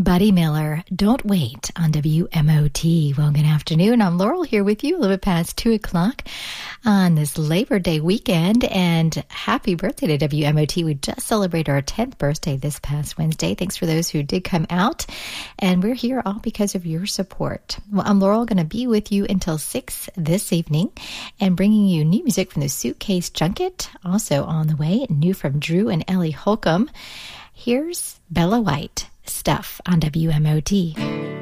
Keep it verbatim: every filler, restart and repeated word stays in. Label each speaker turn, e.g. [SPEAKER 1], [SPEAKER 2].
[SPEAKER 1] Buddy Miller, Don't Wait on W M O T. Well, good afternoon. I'm Laurel here with you a little bit past two o'clock on this Labor Day weekend. And happy birthday to W M O T. We just celebrated our tenth birthday this past Wednesday. Thanks for those who did come out. And we're here all because of your support. Well, I'm Laurel, going to be with you until six this evening and bringing you new music from the Suitcase Junket. Also on the way, new from Drew and Ellie Holcomb. Here's Bella White. Stuff on W M O T.